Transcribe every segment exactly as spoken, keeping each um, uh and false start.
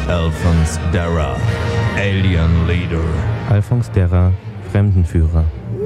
Alphonse Darra, Alien Leader. Alphonse Darra, Fremdenführer.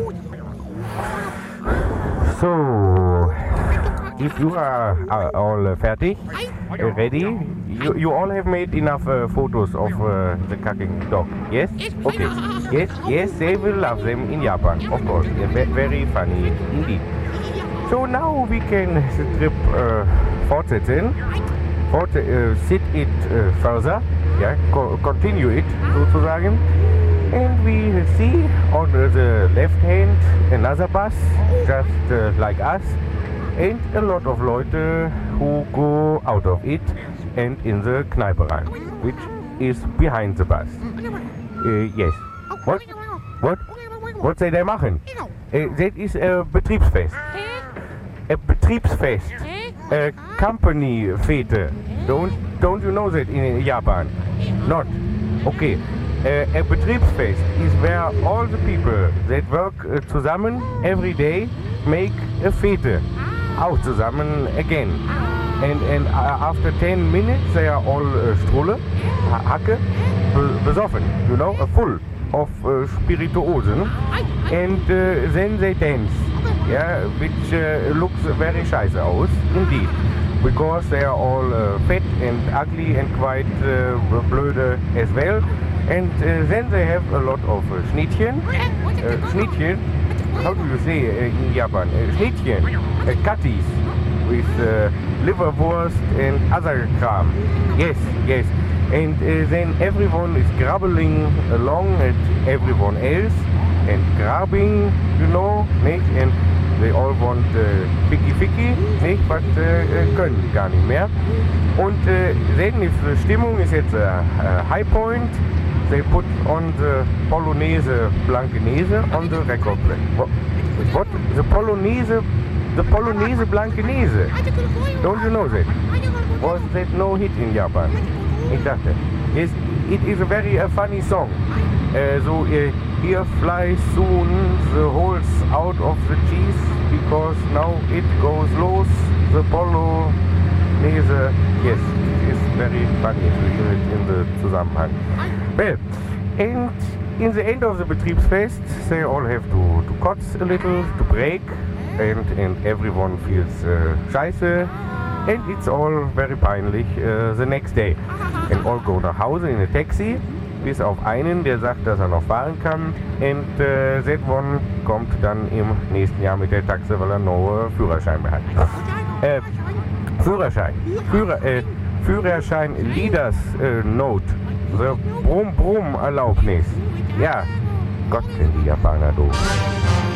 So, if you are, are all uh, fertig, uh, ready, you, you all have made enough uh, photos of uh, the cooking dog, yes? Okay, yes, yes, they will love them in Japan, of course, yeah, ve- very funny indeed. So now we can the trip uh, fortsetzen, Fort, uh, sit it uh, further, yeah, co- continue it sozusagen. And we see on the left hand another bus, just uh, like us, and a lot of Leute who go out of it and in the Kneipe rein, which is behind the bus. Uh, yes. What? What? What say they machen? Uh, that is a Betriebsfest. A Betriebsfest. A company Fete. Don't, don't you know that in Japan? Not. Okay. Uh, a Betriebsfest is where all the people that work uh, zusammen every day make a Fete. Auch zusammen again. And, and uh, after ten minutes they are all uh, Strulle, ha- Hacke, be- besoffen, you know, uh, full of uh, Spirituosen. And uh, then they dance, yeah, which uh, looks very scheiße aus, indeed. Because they are all uh, fat and ugly and quite uh, blöde as well. And uh, then they have a lot of uh, Schnittchen. Uh, Schnittchen, how do you say uh, in Japan? Uh, Schnittchen, uh, cutties with uh, liverwurst and other kram. Yes, yes. And uh, then everyone is grabbling along at everyone else and grabbing, you know, nicht? And they all want uh, ficky ficky, nicht? But uh, können gar nicht mehr. Und uh, then if the Stimmung is at a, a high point, they put on the Polonaise Blankenese on the record player. What? What? The Polonaise, the Polonaise Blankenese. Don't you know that? Was that no hit in Japan? Ich dachte. Yes, it is a very uh, funny song. Uh, so uh, here flies soon the holes out of the cheese because now it goes los. The Polonaise. Yes, it is very funny to hear it in the Zusammenhang. Well, and in the end of the Betriebsfest, they all have to, to kotz a little, to break, and, and everyone feels uh, scheiße, and it's all very peinlich uh, the next day. And all go nach Hause in a taxi, bis auf einen, der sagt, dass er noch fahren kann, and uh, that one kommt dann im nächsten Jahr mit der Taxe, weil er noch äh, Führerschein mehr hat. Äh, Führerschein, Führer, äh, Führerschein Leaders äh, Note. The Brumm Brumm Erlaubnis. Ja, Gott, sind die Japaner doof.